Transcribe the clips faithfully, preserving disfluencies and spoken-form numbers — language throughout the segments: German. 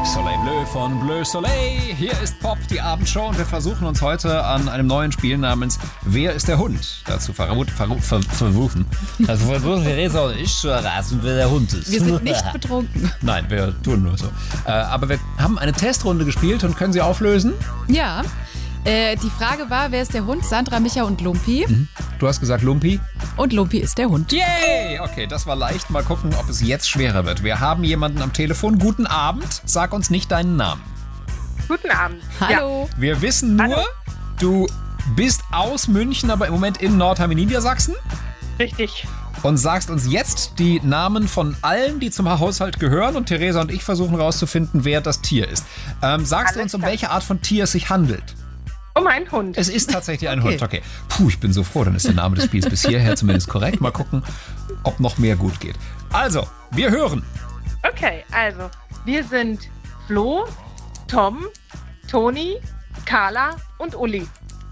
Soleil Bleu von Bleu Soleil. Hier ist Pop, die Abendshow, und wir versuchen uns heute an einem neuen Spiel namens Wer ist der Hund? Dazu versuchen. Ver ver versuchen. Also versuchen Theresa und ich zu erraten, wer der Hund ist. Wir sind nicht betrunken. Nein, wir tun nur so. Äh, aber wir haben eine Testrunde gespielt und können sie auflösen? Ja. Äh, die Frage war, wer ist der Hund? Sandra, Micha und Lumpi. Mhm. Du hast gesagt Lumpi? Und Lumpi ist der Hund. Yay! Okay, das war leicht. Mal gucken, ob es jetzt schwerer wird. Wir haben jemanden am Telefon. Guten Abend. Sag uns nicht deinen Namen. Guten Abend. Hallo. Ja. Wir wissen nur, Hallo. Du bist aus München, aber im Moment in Nordheim in Niedersachsen. Richtig. Und sagst uns jetzt die Namen von allen, die zum Haushalt gehören. Und Theresa und ich versuchen rauszufinden, wer das Tier ist. Ähm, sagst Alles du uns, um klar. welche Art von Tier es sich handelt? Um einen Hund. Es ist tatsächlich ein Okay. Hund. Okay. Puh, ich bin so froh, dann ist der Name des Spiels bis hierher zumindest korrekt. Mal gucken, ob noch mehr gut geht. Also, wir hören. Okay, also, wir sind Flo, Tom, Toni, Carla und Uli.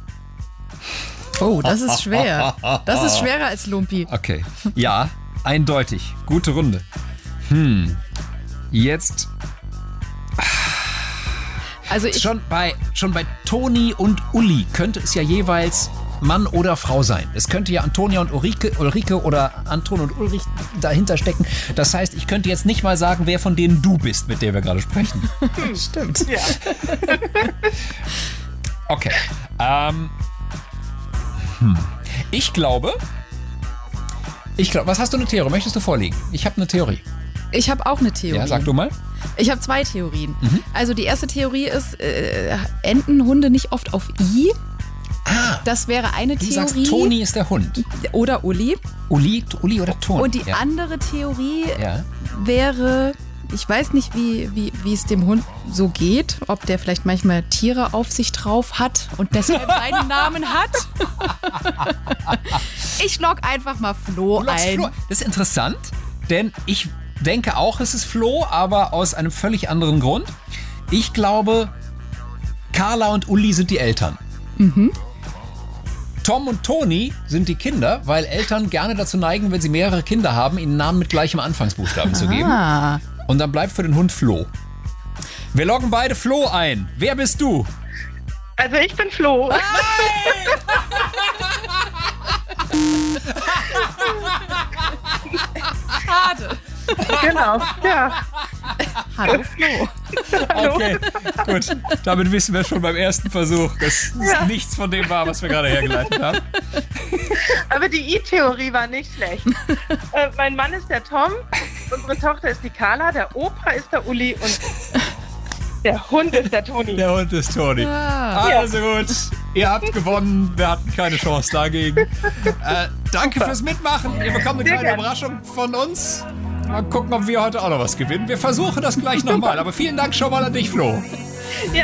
Oh, das ist schwer. Das ist schwerer als Lumpi. Okay. Ja, eindeutig. Gute Runde. Hm. Jetzt Also ich, schon bei, schon bei Toni und Uli könnte es ja jeweils Mann oder Frau sein. Es könnte ja Antonia und Ulrike, Ulrike oder Anton und Ulrich dahinter stecken. Das heißt, ich könnte jetzt nicht mal sagen, wer von denen du bist, mit der wir gerade sprechen. stimmt. Ja. Okay. Ähm. Hm. Ich glaube. Ich glaube. Was hast du eine Theorie? Möchtest du vorlegen? Ich habe eine Theorie. Ich habe auch eine Theorie. Ja, sag du mal. Ich habe zwei Theorien. Also die erste Theorie ist, äh, enden Hunde nicht oft auf I? Ah. Das wäre eine Du Theorie. sagst, Toni ist der Hund. Oder Uli. Uli, Uli oder Toni? Und die ja. andere Theorie Ja. wäre, ich weiß nicht, wie, wie, wie es dem Hund so geht, ob der vielleicht manchmal Tiere auf sich drauf hat und deshalb seinen Namen hat. Ich log einfach mal Flo Du loggst ein. Flo. Das ist interessant, denn ich denke auch, es ist Flo, aber aus einem völlig anderen Grund. Ich glaube, Carla und Uli sind die Eltern. Mhm. Tom und Toni sind die Kinder, weil Eltern gerne dazu neigen, wenn sie mehrere Kinder haben, ihnen Namen mit gleichem Anfangsbuchstaben zu geben. Ah. Und dann bleibt für den Hund Flo. Wir loggen beide Flo ein. Wer bist du? Also, ich bin Flo. Schade. Genau, ja. Hallo Flo. Hallo. Okay, gut. Damit wissen wir schon beim ersten Versuch, dass es Ja. nichts von dem war, was wir gerade hergeleitet haben. Aber die I-Theorie war nicht schlecht. äh, mein Mann ist der Tom, unsere Tochter ist die Carla, der Opa ist der Uli und der Hund ist der Toni. Der Hund ist Toni. Ah. Also gut, ihr habt gewonnen. Wir hatten keine Chance dagegen. Äh, danke fürs Mitmachen. Ihr bekommt eine Sehr kleine gern. Überraschung von uns. Mal gucken, ob wir heute auch noch was gewinnen. Wir versuchen das gleich nochmal. Aber vielen Dank schon mal an dich, Flo.